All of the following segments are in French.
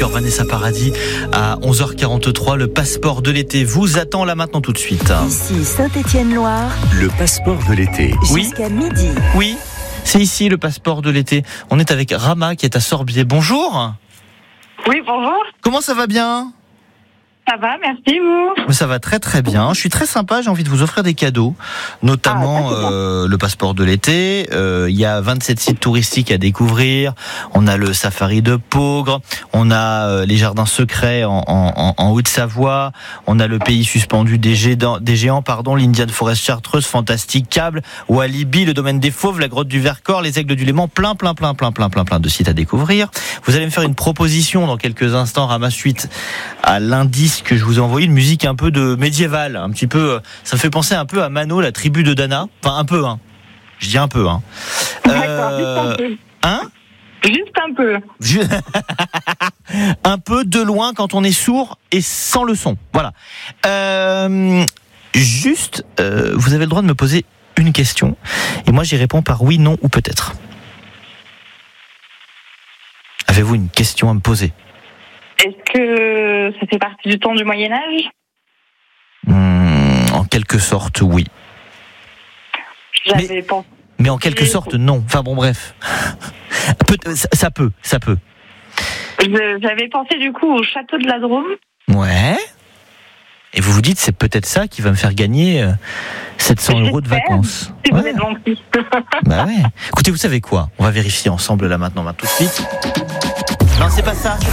cœur, Vanessa Paradis à 11h43. Le passeport de l'été vous attend là maintenant tout de suite. Ici Saint-Étienne-Loire. Le passeport de l'été. Jusqu'à midi. Oui, c'est ici le passeport de l'été. On est avec Rama qui est à Sorbier. Bonjour. Oui, bonjour. Comment ça va bien ? Ça va, merci, vous. Ça va très très bien. Je suis très sympa, j'ai envie de vous offrir des cadeaux, notamment le passeport de l'été. Il y a 27 sites touristiques à découvrir. On a le safari de Peaugres, on a les jardins secrets en Haute-Savoie, on a le pays suspendu des géants, l'Indian Forest Chartreuse, Fantastique Câble, Walibi, le domaine des Fauves, la grotte du Vercors, les aigles du Léman, plein de sites à découvrir. Vous allez me faire une proposition dans quelques instants, Rama, suite à l'indice que je vous ai envoyé, une musique un peu de médiévale, un petit peu, ça me fait penser un peu à Mano, la tribu de Dana. Enfin, un peu, hein. Je dis un peu, hein. D'accord, juste un peu. Hein ? Juste un peu. Un peu de loin quand on est sourd et sans le son. Voilà. Vous avez le droit de me poser une question et moi j'y réponds par oui, non ou peut-être. Avez-vous une question à me poser ? Est-ce que ça fait partie du temps du Moyen-Âge ? En quelque sorte, oui. J'avais pensé. Mais en quelque sorte, non. Enfin bon, bref. Ça peut. J'avais pensé du coup au château de la Drôme. Ouais. Et vous vous dites, c'est peut-être ça qui va me faire gagner 700 € de vacances. Si vous êtes gentil. Bah ouais. Écoutez, vous savez quoi ? On va vérifier ensemble là maintenant, tout de suite. Non, c'est pas ça.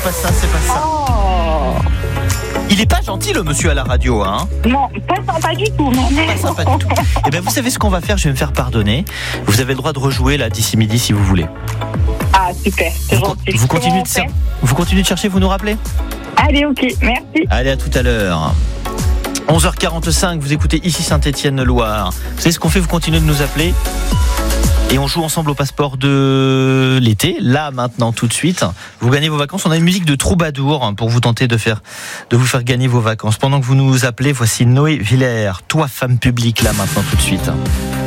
Oh. Il est pas gentil le monsieur à la radio, hein ? Non, pas sympa du tout. Pas sympa du tout. Eh bien, vous savez ce qu'on va faire ? Je vais me faire pardonner. Vous avez le droit de rejouer là d'ici midi si vous voulez. Ah, super, c'est gentil. Vous continuez de chercher, vous nous rappelez ? Allez, ok, merci. Allez, à tout à l'heure. 11h45, vous écoutez ici Saint-Étienne-Loire. Vous savez ce qu'on fait ? Vous continuez de nous appeler. Et on joue ensemble au passeport de l'été, là, maintenant, tout de suite. Vous gagnez vos vacances. On a une musique de troubadour pour vous tenter de vous faire gagner vos vacances. Pendant que vous nous appelez, voici Noé Villers. Toi, femme publique, là, maintenant, tout de suite.